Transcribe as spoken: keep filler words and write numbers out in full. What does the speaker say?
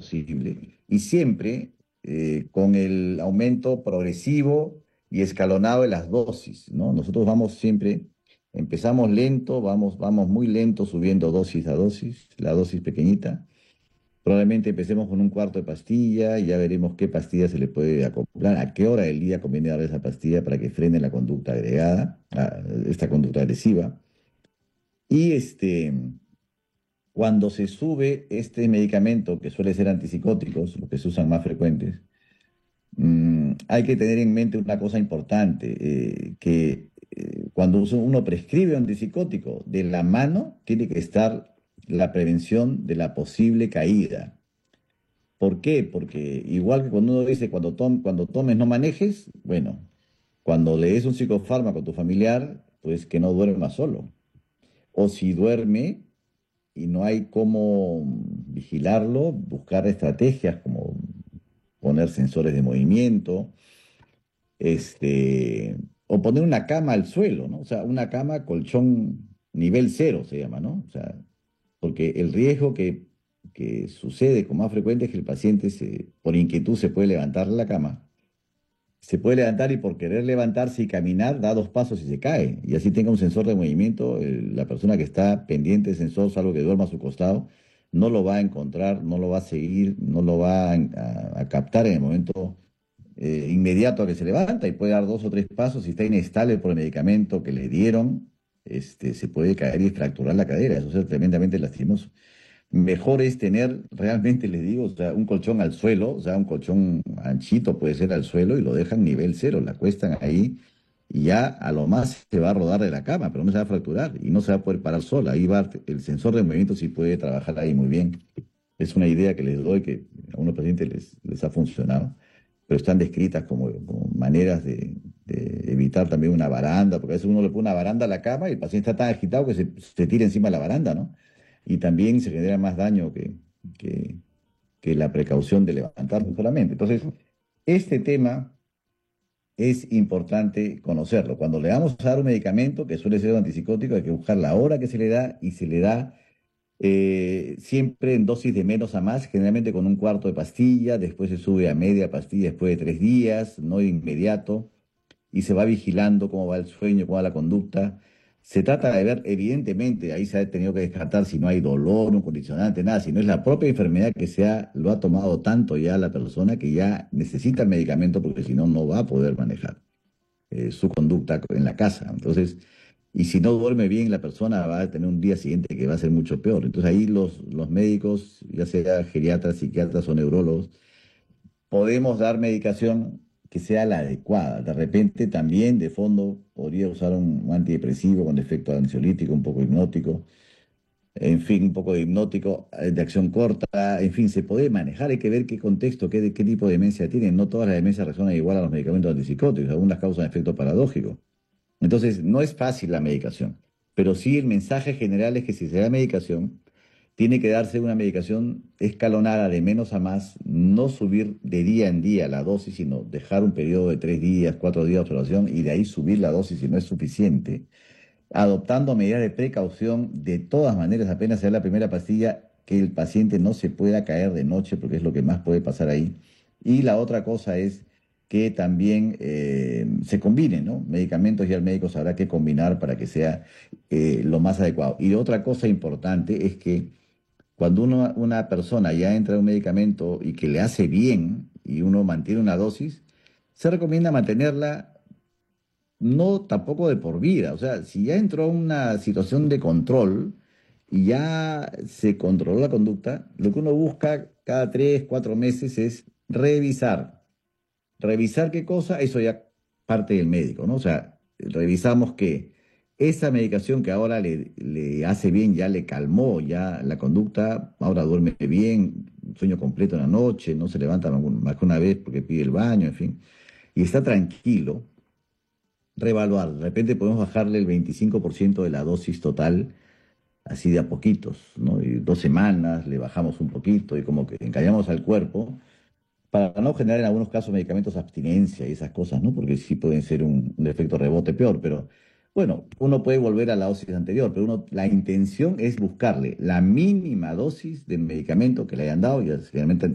posible y siempre eh, con el aumento progresivo y escalonado de las dosis, ¿no? Nosotros vamos siempre, empezamos lento, vamos, vamos muy lento subiendo dosis a dosis, la dosis pequeñita. Probablemente empecemos con un cuarto de pastilla y ya veremos qué pastilla se le puede acoplar, a qué hora del día conviene darle esa pastilla para que frene la conducta agregada, ah, esta conducta agresiva. Y este, cuando se sube este medicamento, que suele ser antipsicóticos, los que se usan más frecuentes, mm, hay que tener en mente una cosa importante, eh, que eh, cuando uso- uno prescribe un antipsicótico, de la mano tiene que estar la prevención de la posible caída. ¿Por qué? Porque igual que cuando uno dice cuando, tom- cuando tomes no manejes, bueno, cuando le des un psicofármaco a tu familiar, pues que no duerma solo. O si duerme y no hay cómo vigilarlo, buscar estrategias como poner sensores de movimiento, este, o poner una cama al suelo, ¿no? O sea, una cama colchón nivel cero se llama, ¿no? O sea, porque el riesgo que, que sucede con más frecuente es que el paciente se, por inquietud se puede levantar de la cama, se puede levantar y por querer levantarse y caminar da dos pasos y se cae. Y así tenga un sensor de movimiento, el- la persona que está pendiente del sensor, salvo que duerma a su costado, no lo va a encontrar, no lo va a seguir, no lo va a, a- a captar en el momento eh, inmediato a que se levanta y puede dar dos o tres pasos. Si está inestable por el medicamento que le dieron, este, se puede caer y fracturar la cadera. Eso es tremendamente lastimoso. Mejor es tener, realmente les digo, o sea, un colchón al suelo, o sea, un colchón anchito puede ser al suelo y lo dejan nivel cero, la acuestan ahí y ya a lo más se va a rodar de la cama, pero no se va a fracturar y no se va a poder parar sola. Ahí va el sensor de movimiento, sí puede trabajar ahí muy bien. Es una idea que les doy que a unos pacientes les, les ha funcionado, pero están descritas como, como maneras de, de evitar también una baranda, porque a veces uno le pone una baranda a la cama y el paciente está tan agitado que se, se tira encima de la baranda, ¿no? Y también se genera más daño que, que, que la precaución de levantarlo solamente. Entonces, este tema es importante conocerlo. Cuando le vamos a dar un medicamento, que suele ser un antipsicótico, hay que buscar la hora que se le da y se le da eh, siempre en dosis de menos a más, generalmente con un cuarto de pastilla, después se sube a media pastilla después de tres días, no de inmediato, y se va vigilando cómo va el sueño, cómo va la conducta. Se trata de ver, evidentemente, ahí se ha tenido que descartar si no hay dolor, un condicionante, nada, si no es la propia enfermedad que se ha, lo ha tomado tanto ya la persona que ya necesita el medicamento porque si no, no va a poder manejar eh, su conducta en la casa. Entonces, y si no duerme bien, la persona va a tener un día siguiente que va a ser mucho peor. Entonces ahí los, los médicos, ya sea geriatras, psiquiatras o neurólogos, podemos dar medicación que sea la adecuada. De repente también de fondo podría usar un, un antidepresivo con efecto ansiolítico, un poco hipnótico, en fin, un poco de hipnótico eh, de acción corta, en fin, se puede manejar, hay que ver qué contexto, qué, qué tipo de demencia tienen. No todas las demencias reaccionan igual a los medicamentos antipsicóticos, algunas causan efecto paradójico. Entonces, no es fácil la medicación, pero sí el mensaje general es que si se da medicación, tiene que darse una medicación escalonada de menos a más, no subir de día en día la dosis, sino dejar un periodo de tres días, cuatro días de observación y de ahí subir la dosis si no es suficiente, adoptando medidas de precaución. De todas maneras, apenas sea la primera pastilla, que el paciente no se pueda caer de noche, porque es lo que más puede pasar ahí. Y la otra cosa es que también eh, se combinen, ¿no? Medicamentos, y el médico sabrá qué combinar para que sea eh, lo más adecuado. Y otra cosa importante es que cuando uno- una persona ya entra en un medicamento y que le hace bien y uno mantiene una dosis, se recomienda mantenerla no tampoco de por vida. O sea, si ya entró a una situación de control y ya se controló la conducta, lo que uno busca cada tres, cuatro meses es revisar. ¿Revisar qué cosa? Eso ya parte del médico, ¿no? O sea, revisamos que esa medicación que ahora le, le hace bien, ya le calmó, ya la conducta, ahora duerme bien, sueño completo en la noche, no se levanta más que una vez porque pide el baño, en fin, y está tranquilo. Reevaluar. De repente podemos bajarle el veinticinco por ciento de la dosis total, así de a poquitos, ¿no? Y dos semanas le bajamos un poquito y como que engañamos al cuerpo para no generar en algunos casos medicamentos abstinencia y esas cosas, ¿no? Porque sí pueden ser un, un efecto rebote peor, pero bueno, uno puede volver a la dosis anterior, pero uno, la intención es buscarle la mínima dosis del medicamento que le hayan dado, y generalmente